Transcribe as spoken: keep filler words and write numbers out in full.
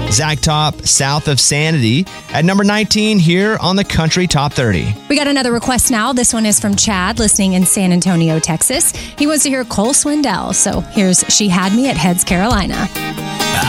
Zach Top, South of Sanity, at number nineteen here on the Country Top thirty. We got another request now. This one is from Chad, listening in San Antonio, Texas. He wants to hear Cole Swindell. So here's She Had Me at Heads, Carolina.